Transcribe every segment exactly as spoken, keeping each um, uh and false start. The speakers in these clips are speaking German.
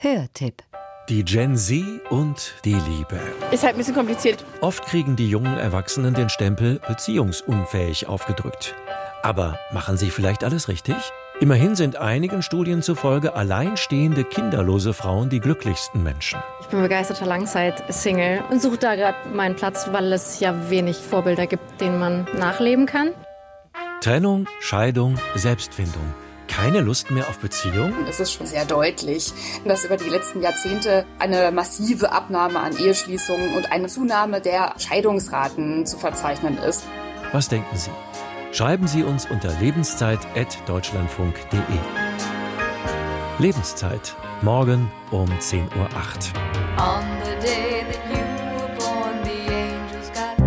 Hörtipp. Die Gen Z und die Liebe. Ist halt ein bisschen kompliziert. Oft kriegen die jungen Erwachsenen den Stempel beziehungsunfähig aufgedrückt. Aber machen sie vielleicht alles richtig? Immerhin sind einigen Studien zufolge alleinstehende, kinderlose Frauen die glücklichsten Menschen. Ich bin begeisterter Langzeit-Single und suche da gerade meinen Platz, weil es ja wenig Vorbilder gibt, denen man nachleben kann. Trennung, Scheidung, Selbstfindung. Keine Lust mehr auf Beziehung? Es ist schon sehr deutlich, dass über die letzten Jahrzehnte eine massive Abnahme an Eheschließungen und eine Zunahme der Scheidungsraten zu verzeichnen ist. Was denken Sie? Schreiben Sie uns unter lebenszeit at deutschlandfunk punkt de. Lebenszeit, morgen um zehn Uhr acht. On the day that you were born, the angels got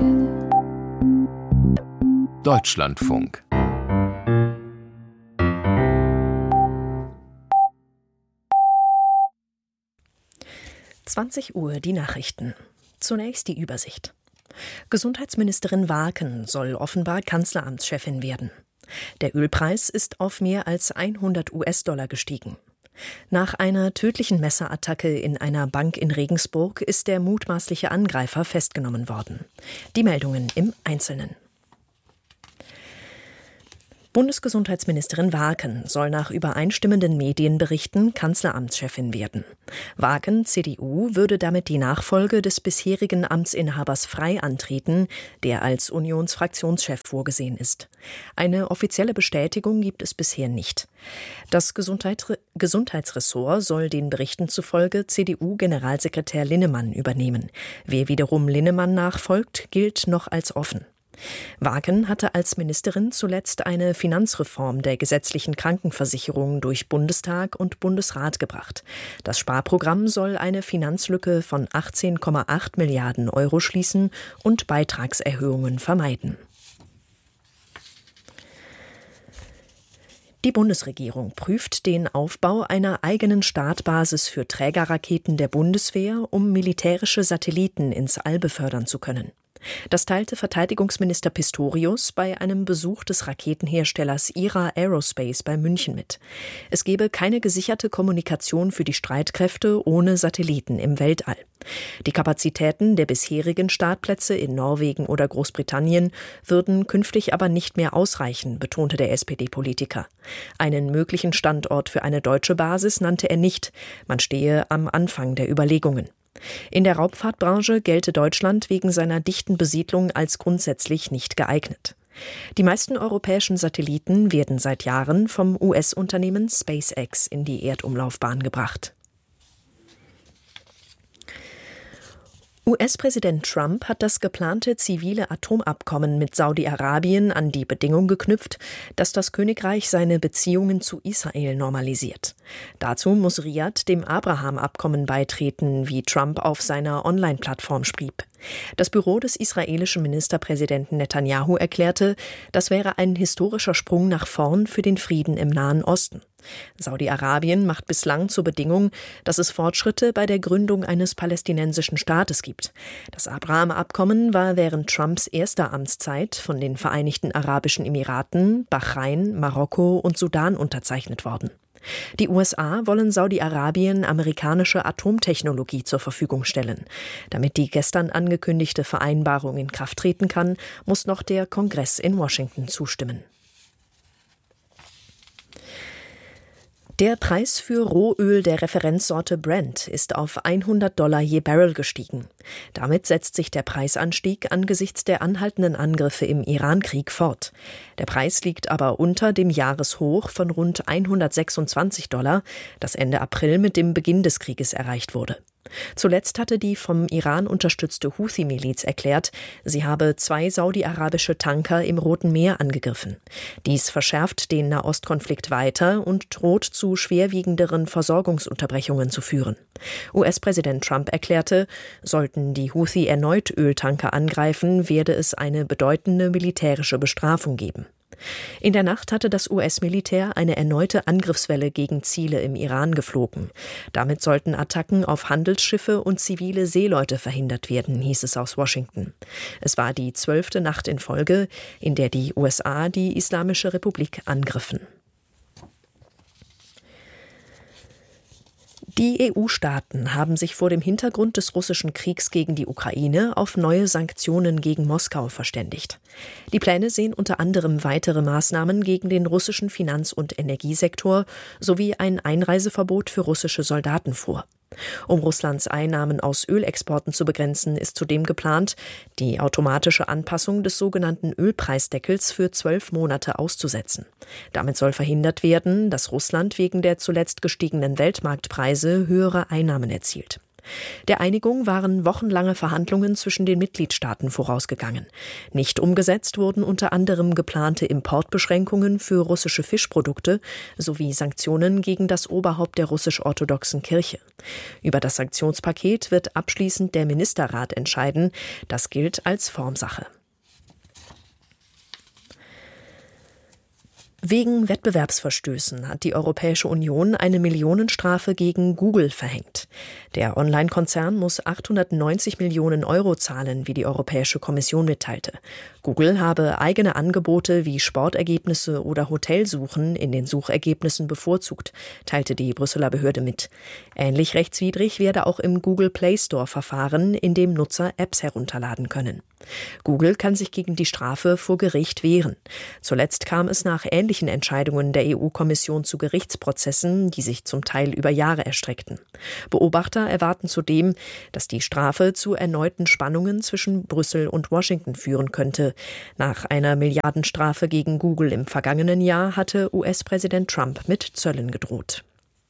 together. Deutschlandfunk. zwanzig Uhr die Nachrichten. Zunächst die Übersicht. Gesundheitsministerin Waaken soll offenbar Kanzleramtschefin werden. Der Ölpreis ist auf mehr als hundert US-Dollar gestiegen. Nach einer tödlichen Messerattacke in einer Bank in Regensburg ist der mutmaßliche Angreifer festgenommen worden. Die Meldungen im Einzelnen. Bundesgesundheitsministerin Waaken soll nach übereinstimmenden Medienberichten Kanzleramtschefin werden. Waaken, C D U, würde damit die Nachfolge des bisherigen Amtsinhabers Frey antreten, der als Unionsfraktionschef vorgesehen ist. Eine offizielle Bestätigung gibt es bisher nicht. Das Gesundheit- Gesundheitsressort soll den Berichten zufolge C D U-Generalsekretär Linnemann übernehmen. Wer wiederum Linnemann nachfolgt, gilt noch als offen. Waaken hatte als Ministerin zuletzt eine Finanzreform der gesetzlichen Krankenversicherung durch Bundestag und Bundesrat gebracht. Das Sparprogramm soll eine Finanzlücke von achtzehn Komma acht Milliarden Euro schließen und Beitragserhöhungen vermeiden. Die Bundesregierung prüft den Aufbau einer eigenen Startbasis für Trägerraketen der Bundeswehr, um militärische Satelliten ins All befördern zu können. Das teilte Verteidigungsminister Pistorius bei einem Besuch des Raketenherstellers I R A Aerospace bei München mit. Es gebe keine gesicherte Kommunikation für die Streitkräfte ohne Satelliten im Weltall. Die Kapazitäten der bisherigen Startplätze in Norwegen oder Großbritannien würden künftig aber nicht mehr ausreichen, betonte der S P D-Politiker. Einen möglichen Standort für eine deutsche Basis nannte er nicht. Man stehe am Anfang der Überlegungen. In der Raumfahrtbranche gelte Deutschland wegen seiner dichten Besiedlung als grundsätzlich nicht geeignet. Die meisten europäischen Satelliten werden seit Jahren vom U S-Unternehmen SpaceX in die Erdumlaufbahn gebracht. U S-Präsident Trump hat das geplante zivile Atomabkommen mit Saudi-Arabien an die Bedingung geknüpft, dass das Königreich seine Beziehungen zu Israel normalisiert. Dazu muss Riad dem Abraham-Abkommen beitreten, wie Trump auf seiner Online-Plattform schrieb. Das Büro des israelischen Ministerpräsidenten Netanyahu erklärte, das wäre ein historischer Sprung nach vorn für den Frieden im Nahen Osten. Saudi-Arabien macht bislang zur Bedingung, dass es Fortschritte bei der Gründung eines palästinensischen Staates gibt. Das Abraham-Abkommen war während Trumps erster Amtszeit von den Vereinigten Arabischen Emiraten, Bahrain, Marokko und Sudan unterzeichnet worden. Die U S A wollen Saudi-Arabien amerikanische Atomtechnologie zur Verfügung stellen. Damit die gestern angekündigte Vereinbarung in Kraft treten kann, muss noch der Kongress in Washington zustimmen. Der Preis für Rohöl der Referenzsorte Brent ist auf hundert Dollar je Barrel gestiegen. Damit setzt sich der Preisanstieg angesichts der anhaltenden Angriffe im Iran-Krieg fort. Der Preis liegt aber unter dem Jahreshoch von rund hundertsechsundzwanzig Dollar, das Ende April mit dem Beginn des Krieges erreicht wurde. Zuletzt hatte die vom Iran unterstützte Houthi-Miliz erklärt, sie habe zwei saudi-arabische Tanker im Roten Meer angegriffen. Dies verschärft den Nahostkonflikt weiter und droht zu schwerwiegenderen Versorgungsunterbrechungen zu führen. U S-Präsident Trump erklärte, sollten die Houthi erneut Öltanker angreifen, werde es eine bedeutende militärische Bestrafung geben. In der Nacht hatte das U S-Militär eine erneute Angriffswelle gegen Ziele im Iran geflogen. Damit sollten Attacken auf Handelsschiffe und zivile Seeleute verhindert werden, hieß es aus Washington. Es war die zwölfte Nacht in Folge, in der die U S A die Islamische Republik angriffen. Die E U-Staaten haben sich vor dem Hintergrund des russischen Kriegs gegen die Ukraine auf neue Sanktionen gegen Moskau verständigt. Die Pläne sehen unter anderem weitere Maßnahmen gegen den russischen Finanz- und Energiesektor sowie ein Einreiseverbot für russische Soldaten vor. Um Russlands Einnahmen aus Ölexporten zu begrenzen, ist zudem geplant, die automatische Anpassung des sogenannten Ölpreisdeckels für zwölf Monate auszusetzen. Damit soll verhindert werden, dass Russland wegen der zuletzt gestiegenen Weltmarktpreise höhere Einnahmen erzielt. Der Einigung waren wochenlange Verhandlungen zwischen den Mitgliedstaaten vorausgegangen. Nicht umgesetzt wurden unter anderem geplante Importbeschränkungen für russische Fischprodukte sowie Sanktionen gegen das Oberhaupt der russisch-orthodoxen Kirche. Über das Sanktionspaket wird abschließend der Ministerrat entscheiden. Das gilt als Formsache. Wegen Wettbewerbsverstößen hat die Europäische Union eine Millionenstrafe gegen Google verhängt. Der Online-Konzern muss achthundertneunzig Millionen Euro zahlen, wie die Europäische Kommission mitteilte. Google habe eigene Angebote wie Sportergebnisse oder Hotelsuchen in den Suchergebnissen bevorzugt, teilte die Brüsseler Behörde mit. Ähnlich rechtswidrig werde auch im Google Play Store verfahren, in dem Nutzer Apps herunterladen können. Google kann sich gegen die Strafe vor Gericht wehren. Zuletzt kam es nach ähnlichen Entscheidungen der E U-Kommission zu Gerichtsprozessen, die sich zum Teil über Jahre erstreckten. Beobachter erwarten zudem, dass die Strafe zu erneuten Spannungen zwischen Brüssel und Washington führen könnte. Nach einer Milliardenstrafe gegen Google im vergangenen Jahr hatte U S-Präsident Trump mit Zöllen gedroht.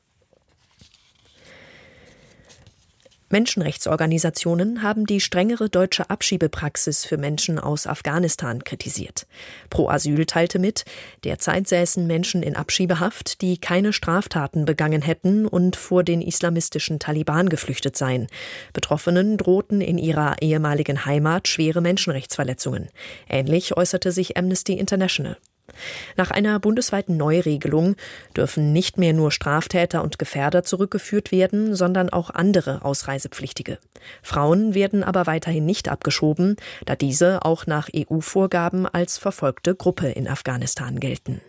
Menschenrechtsorganisationen haben die strengere deutsche Abschiebepraxis für Menschen aus Afghanistan kritisiert. Pro Asyl teilte mit, derzeit säßen Menschen in Abschiebehaft, die keine Straftaten begangen hätten und vor den islamistischen Taliban geflüchtet seien. Betroffenen drohten in ihrer ehemaligen Heimat schwere Menschenrechtsverletzungen. Ähnlich äußerte sich Amnesty International. Nach einer bundesweiten Neuregelung dürfen nicht mehr nur Straftäter und Gefährder zurückgeführt werden, sondern auch andere Ausreisepflichtige. Frauen werden aber weiterhin nicht abgeschoben, da diese auch nach E U-Vorgaben als verfolgte Gruppe in Afghanistan gelten.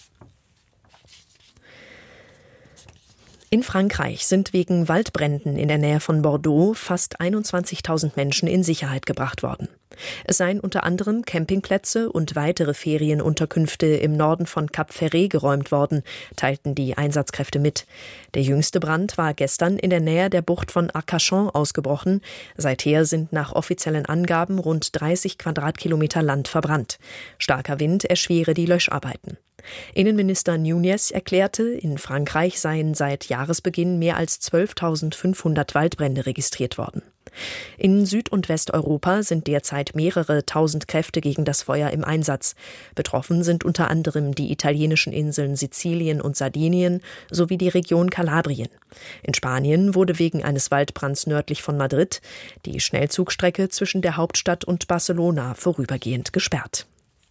In Frankreich sind wegen Waldbränden in der Nähe von Bordeaux fast einundzwanzigtausend Menschen in Sicherheit gebracht worden. Es seien unter anderem Campingplätze und weitere Ferienunterkünfte im Norden von Cap Ferret geräumt worden, teilten die Einsatzkräfte mit. Der jüngste Brand war gestern in der Nähe der Bucht von Arcachon ausgebrochen. Seither sind nach offiziellen Angaben rund dreißig Quadratkilometer Land verbrannt. Starker Wind erschwere die Löscharbeiten. Innenminister Núñez erklärte, in Frankreich seien seit Jahresbeginn mehr als zwölftausendfünfhundert Waldbrände registriert worden. In Süd- und Westeuropa sind derzeit mehrere tausend Kräfte gegen das Feuer im Einsatz. Betroffen sind unter anderem die italienischen Inseln Sizilien und Sardinien sowie die Region Kalabrien. In Spanien wurde wegen eines Waldbrands nördlich von Madrid die Schnellzugstrecke zwischen der Hauptstadt und Barcelona vorübergehend gesperrt.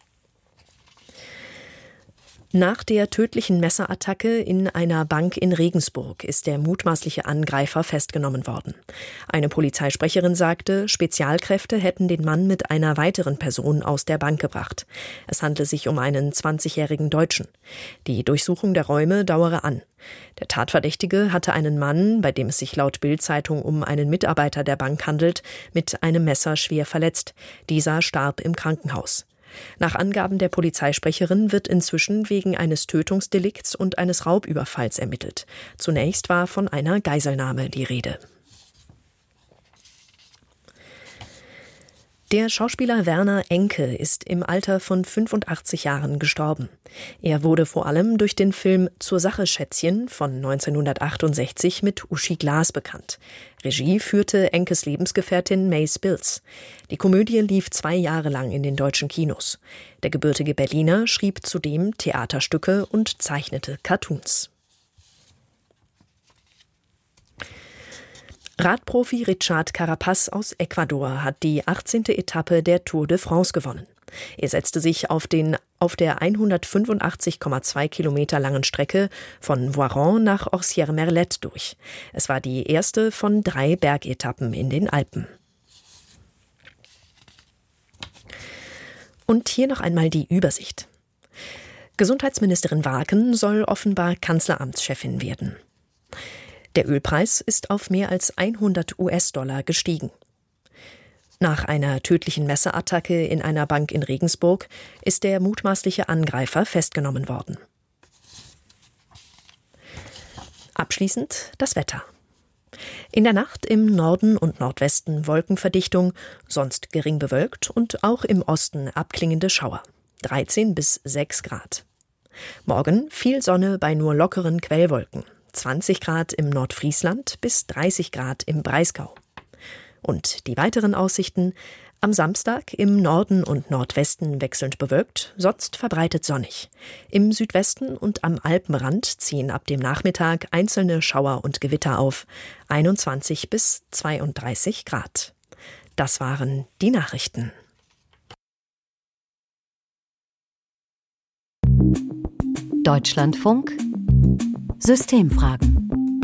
Nach der tödlichen Messerattacke in einer Bank in Regensburg ist der mutmaßliche Angreifer festgenommen worden. Eine Polizeisprecherin sagte, Spezialkräfte hätten den Mann mit einer weiteren Person aus der Bank gebracht. Es handle sich um einen zwanzigjährigen Deutschen. Die Durchsuchung der Räume dauere an. Der Tatverdächtige hatte einen Mann, bei dem es sich laut Bild-Zeitung um einen Mitarbeiter der Bank handelt, mit einem Messer schwer verletzt. Dieser starb im Krankenhaus. Nach Angaben der Polizeisprecherin wird inzwischen wegen eines Tötungsdelikts und eines Raubüberfalls ermittelt. Zunächst war von einer Geiselnahme die Rede. Der Schauspieler Werner Enke ist im Alter von fünfundachtzig Jahren gestorben. Er wurde vor allem durch den Film Zur Sache Schätzchen von neunzehnhundertachtundsechzig mit Uschi Glas bekannt. Regie führte Enkes Lebensgefährtin May Spills. Die Komödie lief zwei Jahre lang in den deutschen Kinos. Der gebürtige Berliner schrieb zudem Theaterstücke und zeichnete Cartoons. Radprofi Richard Carapaz aus Ecuador hat die achtzehnte Etappe der Tour de France gewonnen. Er setzte sich auf, den, auf der hundertfünfundachtzig Komma zwei Kilometer langen Strecke von Voiron nach Orsières-Merlette durch. Es war die erste von drei Bergetappen in den Alpen. Und hier noch einmal die Übersicht. Gesundheitsministerin Waken soll offenbar Kanzleramtschefin werden. Der Ölpreis ist auf mehr als hundert US-Dollar gestiegen. Nach einer tödlichen Messerattacke in einer Bank in Regensburg ist der mutmaßliche Angreifer festgenommen worden. Abschließend das Wetter. In der Nacht im Norden und Nordwesten Wolkenverdichtung, sonst gering bewölkt und auch im Osten abklingende Schauer. dreizehn bis sechs Grad. Morgen viel Sonne bei nur lockeren Quellwolken. zwanzig Grad im Nordfriesland bis dreißig Grad im Breisgau. Und die weiteren Aussichten: am Samstag im Norden und Nordwesten wechselnd bewölkt, sonst verbreitet sonnig. Im Südwesten und am Alpenrand ziehen ab dem Nachmittag einzelne Schauer und Gewitter auf, einundzwanzig bis zweiunddreißig Grad. Das waren die Nachrichten. Deutschlandfunk Systemfragen.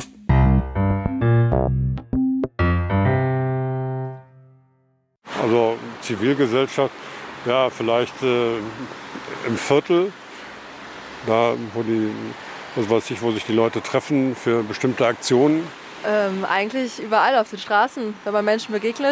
Also Zivilgesellschaft, ja, vielleicht äh, im Viertel, da wo die, was weiß ich, wo sich die Leute treffen für bestimmte Aktionen. Ähm, eigentlich überall auf den Straßen, wenn man Menschen begegnet.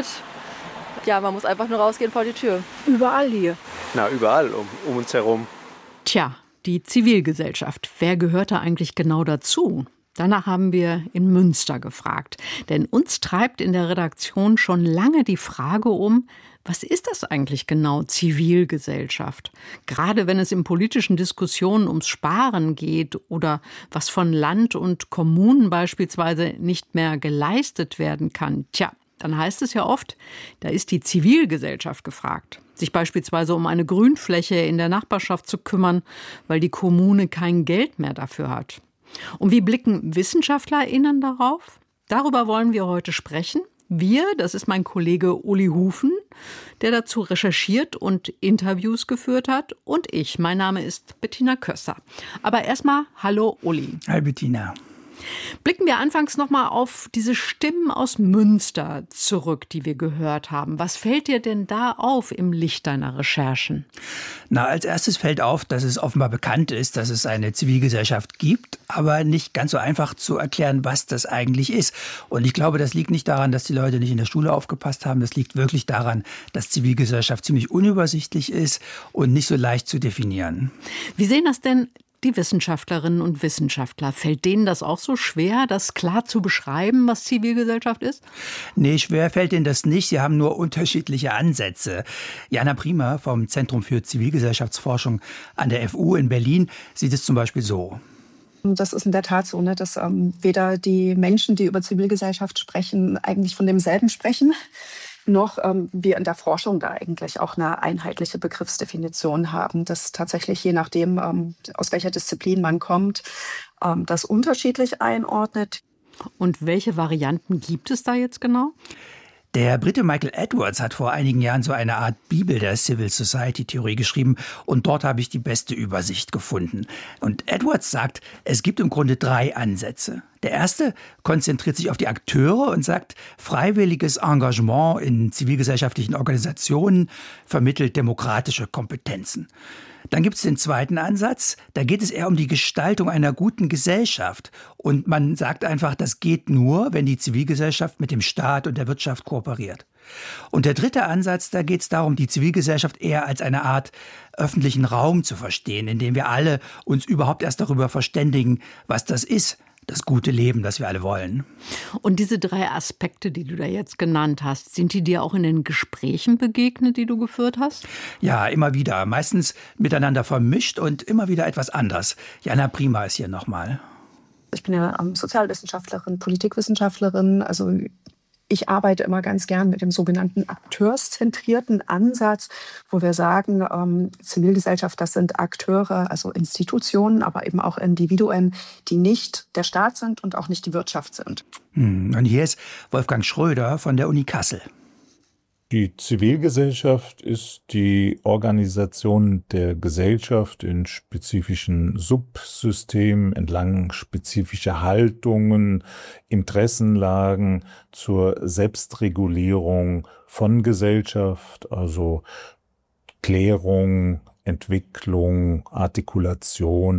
Ja, man muss einfach nur rausgehen vor die Tür. Überall hier. Na, überall um, um uns herum. Tja, die Zivilgesellschaft. Wer gehört da eigentlich genau dazu? Danach haben wir in Münster gefragt. Denn uns treibt in der Redaktion schon lange die Frage um, was ist das eigentlich genau, Zivilgesellschaft? Gerade wenn es in politischen Diskussionen ums Sparen geht oder was von Land und Kommunen beispielsweise nicht mehr geleistet werden kann. Tja, dann heißt es ja oft, da ist die Zivilgesellschaft gefragt. Sich beispielsweise um eine Grünfläche in der Nachbarschaft zu kümmern, weil die Kommune kein Geld mehr dafür hat. Und wie blicken WissenschaftlerInnen darauf? Darüber wollen wir heute sprechen. Wir, das ist mein Kollege Uli Hufen, der dazu recherchiert und Interviews geführt hat. Und ich, mein Name ist Bettina Kösser. Aber erstmal, hallo Uli. Hi Bettina. Blicken wir anfangs nochmal auf diese Stimmen aus Münster zurück, die wir gehört haben. Was fällt dir denn da auf im Licht deiner Recherchen? Na, als erstes fällt auf, dass es offenbar bekannt ist, dass es eine Zivilgesellschaft gibt, aber nicht ganz so einfach zu erklären, was das eigentlich ist. Und ich glaube, das liegt nicht daran, dass die Leute nicht in der Schule aufgepasst haben. Das liegt wirklich daran, dass Zivilgesellschaft ziemlich unübersichtlich ist und nicht so leicht zu definieren. Wie sehen das denn die Wissenschaftlerinnen und Wissenschaftler? Fällt denen das auch so schwer, das klar zu beschreiben, was Zivilgesellschaft ist? Nee, schwer fällt ihnen das nicht. Sie haben nur unterschiedliche Ansätze. Jana Priemer vom Zentrum für Zivilgesellschaftsforschung an der F U in Berlin sieht es zum Beispiel so. Das ist in der Tat so, ne, dass ähm, weder die Menschen, die über Zivilgesellschaft sprechen, eigentlich von demselben sprechen, noch ähm, wir in der Forschung da eigentlich auch eine einheitliche Begriffsdefinition haben, dass tatsächlich je nachdem, ähm, aus welcher Disziplin man kommt, ähm, das unterschiedlich einordnet. Und welche Varianten gibt es da jetzt genau? Der Brite Michael Edwards hat vor einigen Jahren so eine Art Bibel der Civil Society Theorie geschrieben und dort habe ich die beste Übersicht gefunden. Und Edwards sagt, es gibt im Grunde drei Ansätze. Der erste konzentriert sich auf die Akteure und sagt, freiwilliges Engagement in zivilgesellschaftlichen Organisationen vermittelt demokratische Kompetenzen. Dann gibt es den zweiten Ansatz, da geht es eher um die Gestaltung einer guten Gesellschaft. Und man sagt einfach, das geht nur, wenn die Zivilgesellschaft mit dem Staat und der Wirtschaft kooperiert. Und der dritte Ansatz, da geht es darum, die Zivilgesellschaft eher als eine Art öffentlichen Raum zu verstehen, in dem wir alle uns überhaupt erst darüber verständigen, was das ist. Das gute Leben, das wir alle wollen. Und diese drei Aspekte, die du da jetzt genannt hast, sind die dir auch in den Gesprächen begegnet, die du geführt hast? Ja, immer wieder. Meistens miteinander vermischt und immer wieder etwas anders. Jana Priemer ist hier nochmal. Ich bin ja Sozialwissenschaftlerin, Politikwissenschaftlerin, also ich arbeite immer ganz gern mit dem sogenannten akteurszentrierten Ansatz, wo wir sagen, ähm, Zivilgesellschaft, das sind Akteure, also Institutionen, aber eben auch Individuen, die nicht der Staat sind und auch nicht die Wirtschaft sind. Hm, und hier ist Wolfgang Schröder von der Uni Kassel. Die Zivilgesellschaft ist die Organisation der Gesellschaft in spezifischen Subsystemen entlang spezifischer Haltungen, Interessenlagen zur Selbstregulierung von Gesellschaft, also Klärung, Entwicklung, Artikulation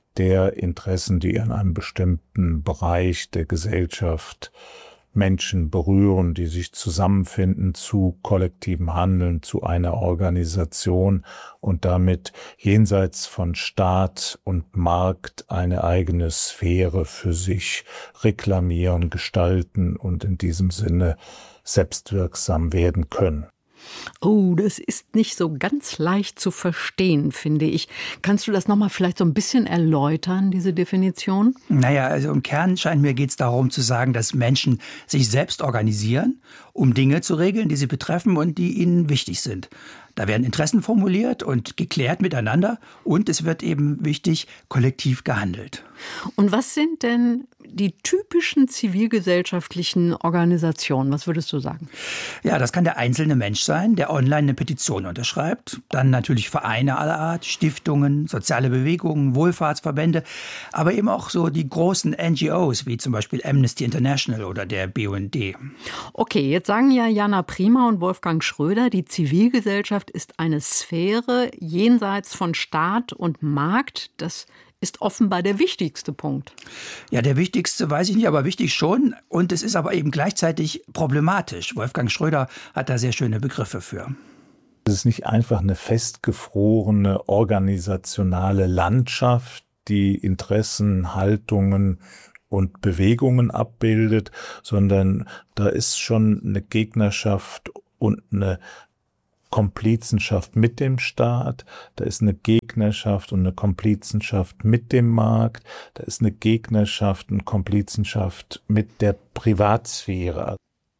der Interessen, die an einem bestimmten Bereich der Gesellschaft Menschen berühren, die sich zusammenfinden zu kollektivem Handeln, zu einer Organisation und damit jenseits von Staat und Markt eine eigene Sphäre für sich reklamieren, gestalten und in diesem Sinne selbstwirksam werden können. Oh, das ist nicht so ganz leicht zu verstehen, finde ich. Kannst du das nochmal vielleicht so ein bisschen erläutern, diese Definition? Naja, also im Kern scheint mir geht es darum zu sagen, dass Menschen sich selbst organisieren, um Dinge zu regeln, die sie betreffen und die ihnen wichtig sind. Da werden Interessen formuliert und geklärt miteinander und es wird eben wichtig, kollektiv gehandelt. Und was sind denn die typischen zivilgesellschaftlichen Organisationen? Was würdest du sagen? Ja, das kann der einzelne Mensch sein, der online eine Petition unterschreibt. Dann natürlich Vereine aller Art, Stiftungen, soziale Bewegungen, Wohlfahrtsverbände, aber eben auch so die großen N G Os, wie zum Beispiel Amnesty International oder der B U N D. Okay, jetzt sagen ja Jana Prima und Wolfgang Schröder, die Zivilgesellschaft ist eine Sphäre jenseits von Staat und Markt. Das ist offenbar der wichtigste Punkt. Ja, der wichtigste weiß ich nicht, aber wichtig schon. Und es ist aber eben gleichzeitig problematisch. Wolfgang Schröder hat da sehr schöne Begriffe für. Es ist nicht einfach eine festgefrorene organisationale Landschaft, die Interessen, Haltungen und Bewegungen abbildet, sondern da ist schon eine Gegnerschaft und eine Komplizenschaft mit dem Staat, da ist eine Gegnerschaft und eine Komplizenschaft mit dem Markt, da ist eine Gegnerschaft und Komplizenschaft mit der Privatsphäre.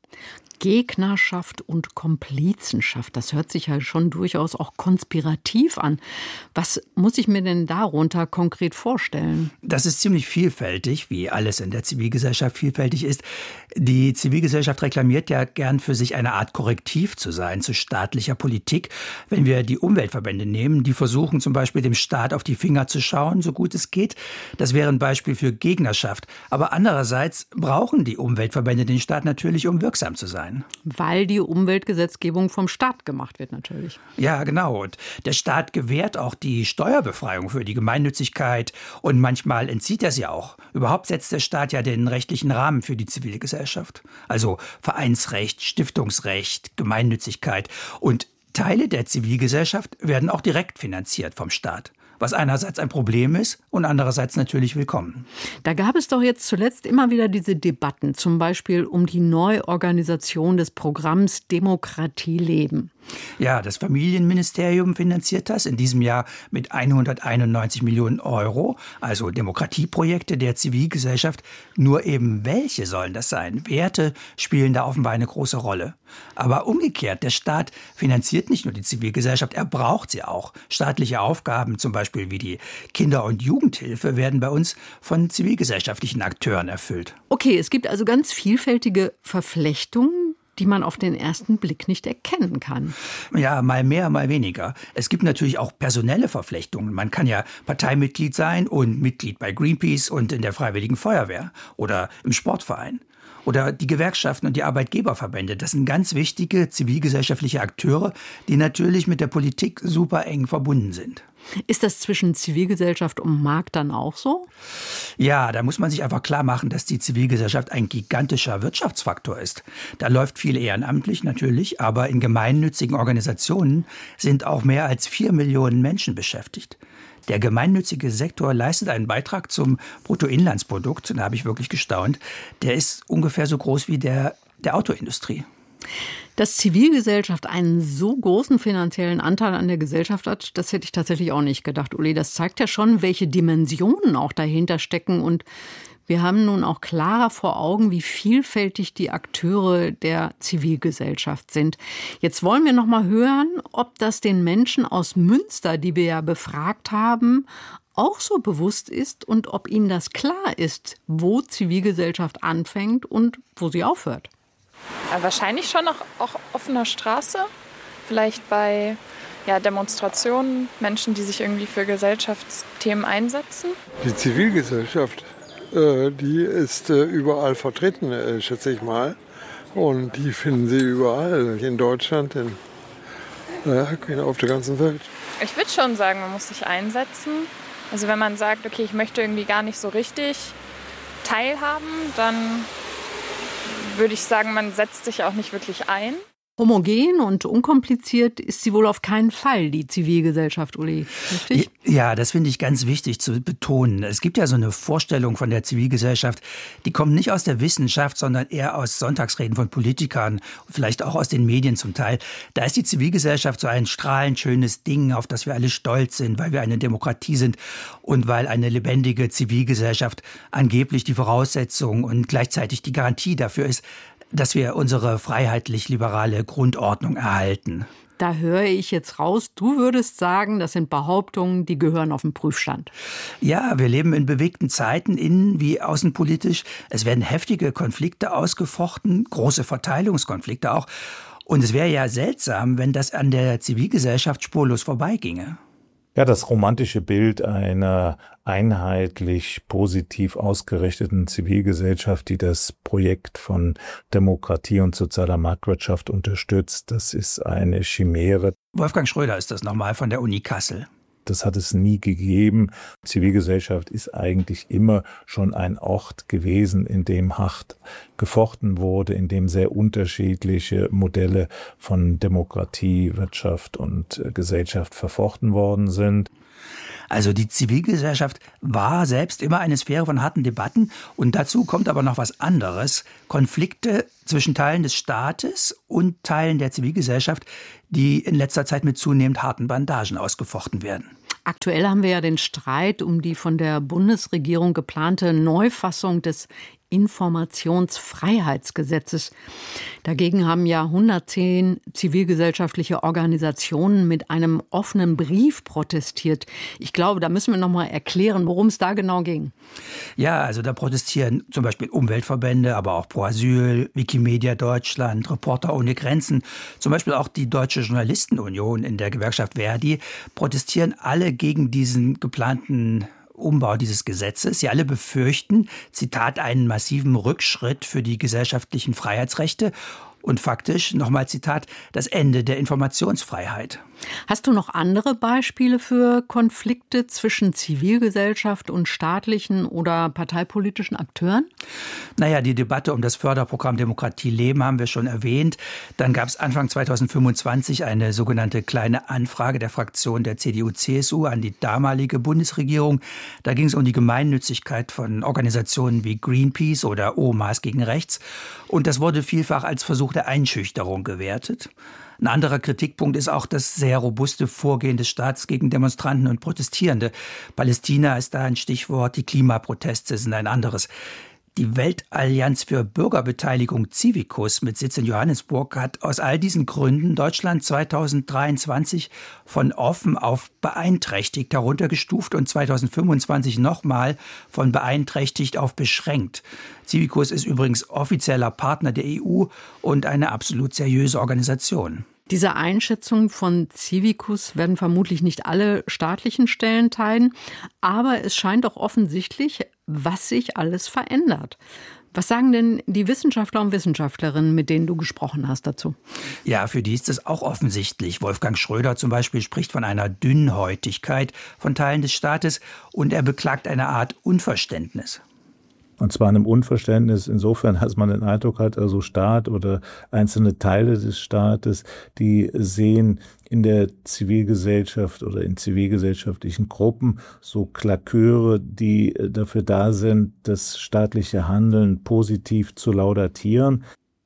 Gegnerschaft und Komplizenschaft, das hört sich ja schon durchaus auch konspirativ an. Was muss ich mir denn darunter konkret vorstellen? Das ist ziemlich vielfältig, wie alles in der Zivilgesellschaft vielfältig ist. Die Zivilgesellschaft reklamiert ja gern für sich eine Art Korrektiv zu sein zu staatlicher Politik. Wenn wir die Umweltverbände nehmen, die versuchen zum Beispiel dem Staat auf die Finger zu schauen, so gut es geht. Das wäre ein Beispiel für Gegnerschaft. Aber andererseits brauchen die Umweltverbände den Staat natürlich, um wirksam zu sein. Weil die Umweltgesetzgebung vom Staat gemacht wird natürlich. Ja, genau. Und der Staat gewährt auch die Steuerbefreiung für die Gemeinnützigkeit und manchmal entzieht er sie auch. Überhaupt setzt der Staat ja den rechtlichen Rahmen für die Zivilgesellschaft. Also Vereinsrecht, Stiftungsrecht, Gemeinnützigkeit. Und Teile der Zivilgesellschaft werden auch direkt finanziert vom Staat. Was einerseits ein Problem ist und andererseits natürlich willkommen. Da gab es doch jetzt zuletzt immer wieder diese Debatten, zum Beispiel um die Neuorganisation des Programms Demokratie leben. Ja, das Familienministerium finanziert das in diesem Jahr mit hunderteinundneunzig Millionen Euro, also Demokratieprojekte der Zivilgesellschaft. Nur eben welche sollen das sein? Werte spielen da offenbar eine große Rolle. Aber umgekehrt, der Staat finanziert nicht nur die Zivilgesellschaft, er braucht sie auch. Staatliche Aufgaben, zum Beispiel wie die Kinder- und Jugendhilfe, werden bei uns von zivilgesellschaftlichen Akteuren erfüllt. Okay, es gibt also ganz vielfältige Verflechtungen, die man auf den ersten Blick nicht erkennen kann. Ja, mal mehr, mal weniger. Es gibt natürlich auch personelle Verflechtungen. Man kann ja Parteimitglied sein und Mitglied bei Greenpeace und in der Freiwilligen Feuerwehr oder im Sportverein. Oder die Gewerkschaften und die Arbeitgeberverbände. Das sind ganz wichtige zivilgesellschaftliche Akteure, die natürlich mit der Politik super eng verbunden sind. Ist das zwischen Zivilgesellschaft und Markt dann auch so? Ja, da muss man sich einfach klar machen, dass die Zivilgesellschaft ein gigantischer Wirtschaftsfaktor ist. Da läuft viel ehrenamtlich natürlich, aber in gemeinnützigen Organisationen sind auch mehr als vier Millionen Menschen beschäftigt. Der gemeinnützige Sektor leistet einen Beitrag zum Bruttoinlandsprodukt, und da habe ich wirklich gestaunt. Der ist ungefähr so groß wie der der Autoindustrie. Dass Zivilgesellschaft einen so großen finanziellen Anteil an der Gesellschaft hat, das hätte ich tatsächlich auch nicht gedacht, Uli. Das zeigt ja schon, welche Dimensionen auch dahinter stecken. Und wir haben nun auch klarer vor Augen, wie vielfältig die Akteure der Zivilgesellschaft sind. Jetzt wollen wir noch mal hören, ob das den Menschen aus Münster, die wir ja befragt haben, auch so bewusst ist und ob ihnen das klar ist, wo Zivilgesellschaft anfängt und wo sie aufhört. Ja, wahrscheinlich schon auch, auch auf einer Straße, vielleicht bei ja, Demonstrationen, Menschen, die sich irgendwie für Gesellschaftsthemen einsetzen. Die Zivilgesellschaft, äh, die ist äh, überall vertreten, äh, schätze ich mal. Und die finden Sie überall, in Deutschland, in, äh, auf der ganzen Welt. Ich würde schon sagen, man muss sich einsetzen Also wenn man sagt, okay, ich möchte irgendwie gar nicht so richtig teilhaben, dann würde ich sagen, man setzt sich auch nicht wirklich ein. Homogen und unkompliziert ist sie wohl auf keinen Fall, die Zivilgesellschaft, Uli. Richtig? Ja, das finde ich ganz wichtig zu betonen. Es gibt ja so eine Vorstellung von der Zivilgesellschaft, die kommt nicht aus der Wissenschaft, sondern eher aus Sonntagsreden von Politikern, vielleicht auch aus den Medien zum Teil. Da ist die Zivilgesellschaft so ein strahlend schönes Ding, auf das wir alle stolz sind, weil wir eine Demokratie sind und weil eine lebendige Zivilgesellschaft angeblich die Voraussetzung und gleichzeitig die Garantie dafür ist, dass wir unsere freiheitlich-liberale Grundordnung erhalten. Da höre ich jetzt raus, du würdest sagen, das sind Behauptungen, die gehören auf den Prüfstand. Ja, wir leben in bewegten Zeiten, innen- wie außenpolitisch. Es werden heftige Konflikte ausgefochten, große Verteilungskonflikte auch. Und es wäre ja seltsam, wenn das an der Zivilgesellschaft spurlos vorbeiginge. Ja, das romantische Bild einer einheitlich positiv ausgerichteten Zivilgesellschaft, die das Projekt von Demokratie und sozialer Marktwirtschaft unterstützt, das ist eine Chimäre. Wolfgang Schröder ist das nochmal von der Uni Kassel. Das hat es nie gegeben. Zivilgesellschaft ist eigentlich immer schon ein Ort gewesen, in dem hart gefochten wurde, in dem sehr unterschiedliche Modelle von Demokratie, Wirtschaft und Gesellschaft verfochten worden sind. Also die Zivilgesellschaft war selbst immer eine Sphäre von harten Debatten. Und dazu kommt aber noch was anderes. Konflikte zwischen Teilen des Staates und Teilen der Zivilgesellschaft, die in letzter Zeit mit zunehmend harten Bandagen ausgefochten werden. Aktuell haben wir ja den Streit um die von der Bundesregierung geplante Neufassung des Informationsfreiheitsgesetzes. Dagegen haben ja hundertzehn zivilgesellschaftliche Organisationen mit einem offenen Brief protestiert. Ich glaube, da müssen wir noch mal erklären, worum es da genau ging. Ja, also da protestieren zum Beispiel Umweltverbände, aber auch Pro Asyl, Wikimedia Deutschland, Reporter ohne Grenzen, zum Beispiel auch die Deutsche Journalistenunion in der Gewerkschaft Verdi, protestieren alle gegen diesen geplanten Umbau dieses Gesetzes. Sie alle befürchten, Zitat, einen massiven Rückschritt für die gesellschaftlichen Freiheitsrechte und faktisch, nochmal Zitat, das Ende der Informationsfreiheit. Hast du noch andere Beispiele für Konflikte zwischen Zivilgesellschaft und staatlichen oder parteipolitischen Akteuren? Naja, die Debatte um das Förderprogramm Demokratie leben haben wir schon erwähnt. Dann gab es Anfang zweitausendfünfundzwanzig eine sogenannte kleine Anfrage der Fraktion der C D U C S U an die damalige Bundesregierung. Da ging es um die Gemeinnützigkeit von Organisationen wie Greenpeace oder Omas gegen Rechts. Und das wurde vielfach als Versuch der Einschüchterung gewertet. Ein anderer Kritikpunkt ist auch das sehr robuste Vorgehen des Staates gegen Demonstranten und Protestierende. Palästina ist da ein Stichwort, die Klimaproteste sind ein anderes. Die Weltallianz für Bürgerbeteiligung Civicus mit Sitz in Johannesburg hat aus all diesen Gründen Deutschland zweitausenddreiundzwanzig von offen auf beeinträchtigt heruntergestuft und zweitausendfünfundzwanzig nochmal von beeinträchtigt auf beschränkt. Civicus ist übrigens offizieller Partner der E U und eine absolut seriöse Organisation. Diese Einschätzung von Civicus werden vermutlich nicht alle staatlichen Stellen teilen, aber es scheint auch offensichtlich, was sich alles verändert. Was sagen denn die Wissenschaftler und Wissenschaftlerinnen, mit denen du gesprochen hast, dazu? Ja, für die ist es auch offensichtlich. Wolfgang Schröder zum Beispiel spricht von einer Dünnhäutigkeit von Teilen des Staates und er beklagt eine Art Unverständnis. Und zwar einem Unverständnis insofern, dass man den Eindruck hat, also Staat oder einzelne Teile des Staates, die sehen in der Zivilgesellschaft oder in zivilgesellschaftlichen Gruppen so Klaköre, die dafür da sind, das staatliche Handeln positiv zu laudatieren.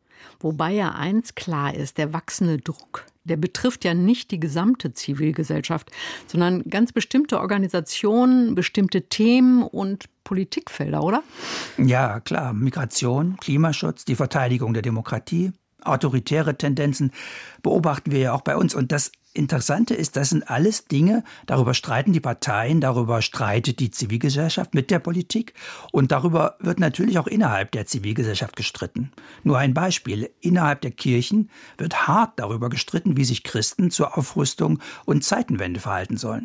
Wobei ja eins klar ist, der wachsende Druck, der betrifft ja nicht die gesamte Zivilgesellschaft, sondern ganz bestimmte Organisationen, bestimmte Themen und Politikfelder, oder? Ja, klar. Migration, Klimaschutz, die Verteidigung der Demokratie, autoritäre Tendenzen beobachten wir ja auch bei uns. Und das Interessante ist, das sind alles Dinge, darüber streiten die Parteien, darüber streitet die Zivilgesellschaft mit der Politik und darüber wird natürlich auch innerhalb der Zivilgesellschaft gestritten. Nur ein Beispiel, innerhalb der Kirchen wird hart darüber gestritten, wie sich Christen zur Aufrüstung und Zeitenwende verhalten sollen.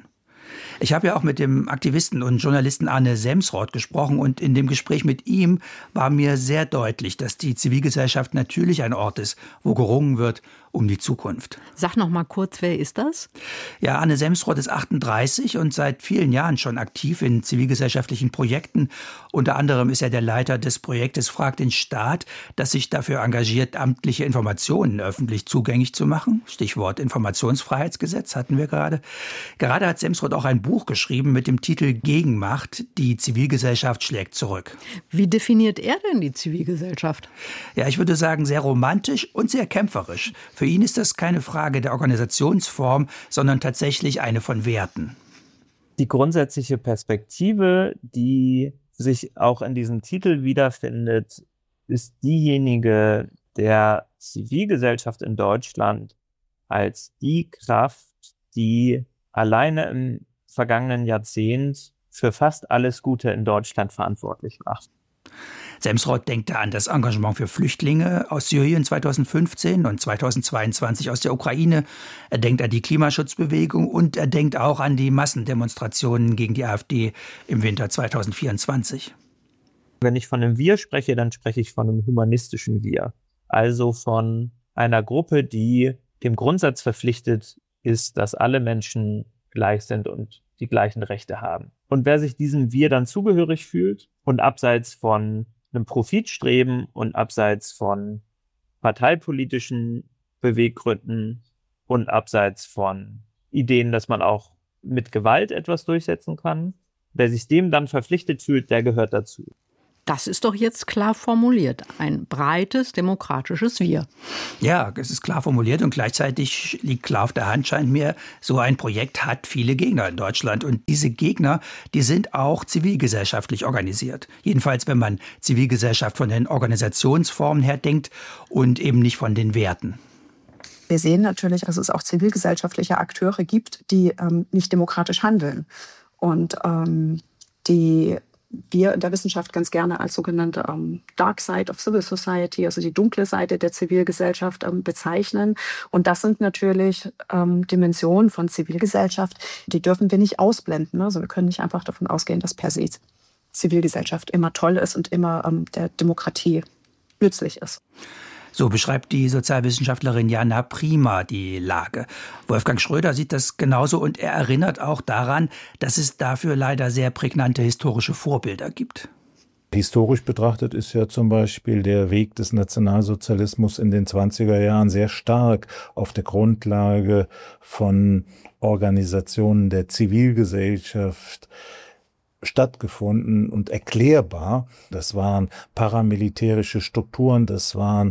Ich habe ja auch mit dem Aktivisten und Journalisten Arne Semsrott gesprochen und in dem Gespräch mit ihm war mir sehr deutlich, dass die Zivilgesellschaft natürlich ein Ort ist, wo gerungen wird um die Zukunft. Sag noch mal kurz, wer ist das? Ja, Arne Semsrott ist achtunddreißig und seit vielen Jahren schon aktiv in zivilgesellschaftlichen Projekten. Unter anderem ist er der Leiter des Projektes Frag den Staat, das sich dafür engagiert, amtliche Informationen öffentlich zugänglich zu machen. Stichwort Informationsfreiheitsgesetz hatten wir gerade. Gerade hat Semsrott auch ein Buch geschrieben mit dem Titel Gegenmacht, die Zivilgesellschaft schlägt zurück. Wie definiert er denn die Zivilgesellschaft? Ja, ich würde sagen, sehr romantisch und sehr kämpferisch. Für ihn ist das keine Frage der Organisationsform, sondern tatsächlich eine von Werten. Die grundsätzliche Perspektive, die sich auch in diesem Titel wiederfindet, ist diejenige der Zivilgesellschaft in Deutschland als die Kraft, die alleine im vergangenen Jahrzehnt für fast alles Gute in Deutschland verantwortlich macht. Semsrott denkt an das Engagement für Flüchtlinge aus Syrien zweitausendfünfzehn und zweitausendzweiundzwanzig aus der Ukraine. Er denkt an die Klimaschutzbewegung und er denkt auch an die Massendemonstrationen gegen die AfD im Winter zweitausendvierundzwanzig. Wenn ich von einem Wir spreche, dann spreche ich von einem humanistischen Wir. Also von einer Gruppe, die dem Grundsatz verpflichtet ist, dass alle Menschen gleich sind und die gleichen Rechte haben. Und wer sich diesem Wir dann zugehörig fühlt und abseits von einem Profitstreben und abseits von parteipolitischen Beweggründen und abseits von Ideen, dass man auch mit Gewalt etwas durchsetzen kann, wer sich dem dann verpflichtet fühlt, der gehört dazu. Das ist doch jetzt klar formuliert. Ein breites, demokratisches Wir. Ja, es ist klar formuliert und gleichzeitig liegt klar auf der Hand, scheint mir, so ein Projekt hat viele Gegner in Deutschland. Und diese Gegner, die sind auch zivilgesellschaftlich organisiert. Jedenfalls, wenn man Zivilgesellschaft von den Organisationsformen her denkt und eben nicht von den Werten. Wir sehen natürlich, dass es auch zivilgesellschaftliche Akteure gibt, die ähm, nicht demokratisch handeln. Und ähm, die wir in der Wissenschaft ganz gerne als sogenannte ähm, Dark Side of Civil Society, also die dunkle Seite der Zivilgesellschaft, ähm, bezeichnen. Und das sind natürlich ähm, Dimensionen von Zivilgesellschaft, die dürfen wir nicht ausblenden. Also wir können nicht einfach davon ausgehen, dass per se Zivilgesellschaft immer toll ist und immer ähm, der Demokratie nützlich ist. So beschreibt die Sozialwissenschaftlerin Jana Prima die Lage. Wolfgang Schröder sieht das genauso und er erinnert auch daran, dass es dafür leider sehr prägnante historische Vorbilder gibt. Historisch betrachtet ist ja zum Beispiel der Weg des Nationalsozialismus in den zwanziger Jahren sehr stark auf der Grundlage von Organisationen der Zivilgesellschaft stattgefunden und erklärbar. Das waren paramilitärische Strukturen, das waren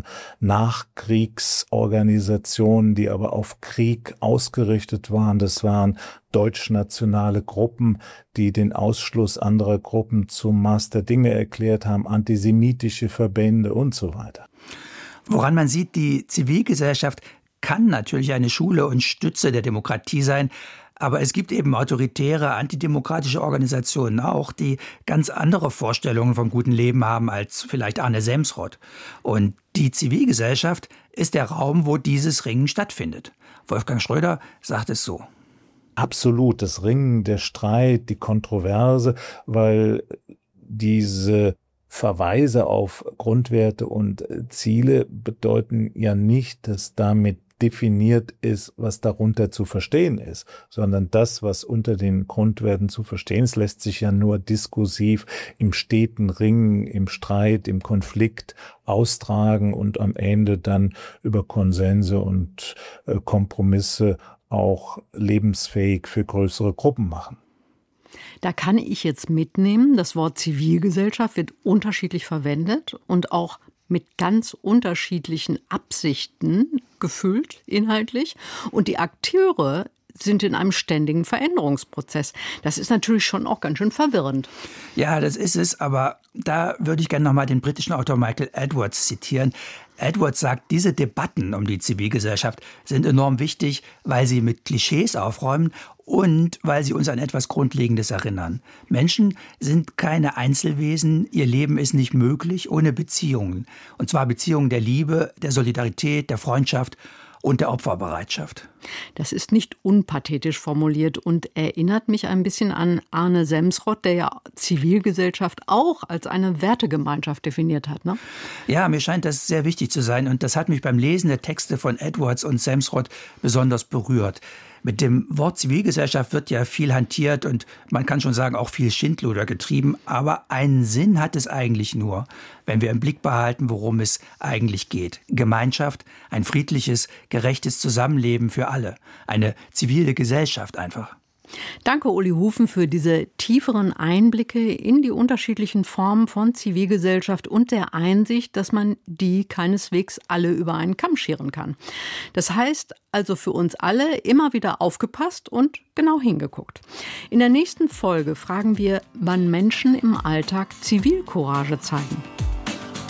Nachkriegsorganisationen, die aber auf Krieg ausgerichtet waren. Das waren deutschnationale Gruppen, die den Ausschluss anderer Gruppen zum Maß der Dinge erklärt haben, antisemitische Verbände und so weiter. Woran man sieht, die Zivilgesellschaft kann natürlich eine Schule und Stütze der Demokratie sein, aber es gibt eben autoritäre, antidemokratische Organisationen auch, die ganz andere Vorstellungen vom guten Leben haben als vielleicht Arne Semsrott. Und die Zivilgesellschaft ist der Raum, wo dieses Ringen stattfindet. Wolfgang Schröder sagt es so. Absolut, das Ringen, der Streit, die Kontroverse, weil diese Verweise auf Grundwerte und Ziele bedeuten ja nicht, dass damit definiert ist, was darunter zu verstehen ist, sondern das, was unter den Grundwerten zu verstehen ist, lässt sich ja nur diskursiv im steten Ringen, im Streit, im Konflikt austragen und am Ende dann über Konsense und äh, Kompromisse auch lebensfähig für größere Gruppen machen. Da kann ich jetzt mitnehmen, das Wort Zivilgesellschaft wird unterschiedlich verwendet und auch mit ganz unterschiedlichen Absichten gefüllt, inhaltlich. Und die Akteure sind in einem ständigen Veränderungsprozess. Das ist natürlich schon auch ganz schön verwirrend. Ja, das ist es, aber da würde ich gerne noch mal den britischen Autor Michael Edwards zitieren. Edwards sagt, diese Debatten um die Zivilgesellschaft sind enorm wichtig, weil sie mit Klischees aufräumen und weil sie uns an etwas Grundlegendes erinnern. Menschen sind keine Einzelwesen, ihr Leben ist nicht möglich ohne Beziehungen. Und zwar Beziehungen der Liebe, der Solidarität, der Freundschaft und der Opferbereitschaft. Das ist nicht unpathetisch formuliert und erinnert mich ein bisschen an Arne Semsrott, der ja Zivilgesellschaft auch als eine Wertegemeinschaft definiert hat, ne? Ja, mir scheint das sehr wichtig zu sein und das hat mich beim Lesen der Texte von Edwards und Semsrott besonders berührt. Mit dem Wort Zivilgesellschaft wird ja viel hantiert und man kann schon sagen, auch viel Schindluder getrieben. Aber einen Sinn hat es eigentlich nur, wenn wir im Blick behalten, worum es eigentlich geht. Gemeinschaft, ein friedliches, gerechtes Zusammenleben für alle. Eine zivile Gesellschaft einfach. Danke, Uli Hufen, für diese tieferen Einblicke in die unterschiedlichen Formen von Zivilgesellschaft und der Einsicht, dass man die keineswegs alle über einen Kamm scheren kann. Das heißt also für uns alle immer wieder aufgepasst und genau hingeguckt. In der nächsten Folge fragen wir, wann Menschen im Alltag Zivilcourage zeigen.